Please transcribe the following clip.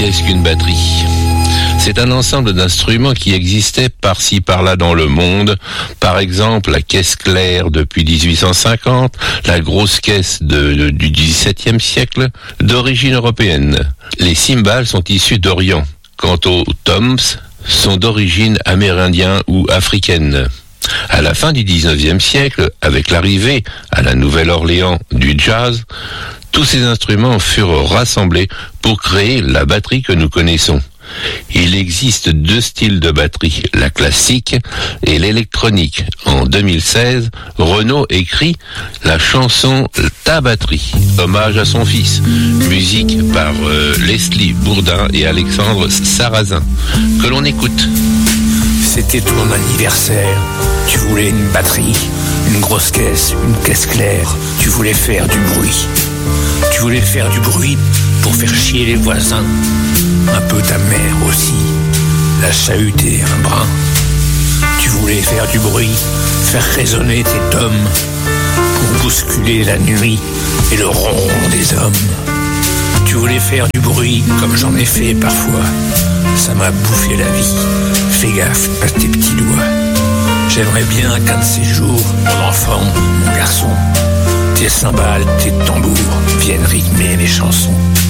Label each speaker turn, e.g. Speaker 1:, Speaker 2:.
Speaker 1: Qu'est-ce qu'une batterie ? C'est un ensemble d'instruments qui existaient par-ci par-là dans le monde. Par exemple, la caisse claire depuis 1850, la grosse caisse du XVIIe siècle, d'origine européenne. Les cymbales sont issues d'Orient. Quant aux toms, sont d'origine amérindienne ou africaine. À la fin du XIXe siècle, avec l'arrivée à la Nouvelle-Orléans du jazz, tous ces instruments furent rassemblés pour créer la batterie que nous connaissons. Il existe deux styles de batterie, la classique et l'électronique. En 2016, Renaud écrit la chanson Ta batterie, hommage à son fils. Musique par Leslie Bourdin et Alexandre Sarrazin, que l'on écoute.
Speaker 2: C'était ton anniversaire, tu voulais une batterie, une grosse caisse, une caisse claire, tu voulais faire du bruit. Tu voulais faire du bruit pour faire chier les voisins, un peu ta mère aussi, la chahuter un brin. Tu voulais faire du bruit, faire résonner tes tomes, pour bousculer la nuit et le ronron des hommes. Tu voulais faire du bruit comme j'en ai fait parfois, ça m'a bouffé la vie, fais gaffe à tes petits doigts. J'aimerais bien qu'un de ces jours, mon enfant, mon garçon, tes cymbales, tes tambours viennent rythmer mes chansons.